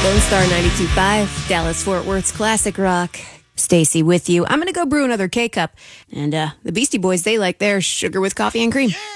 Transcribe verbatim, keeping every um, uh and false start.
Lone Star ninety-two point five, Dallas-Fort Worth's classic rock. Stacy with you. I'm going to go brew another K-Cup. And uh, the Beastie Boys, they like their sugar with coffee and cream. Yeah!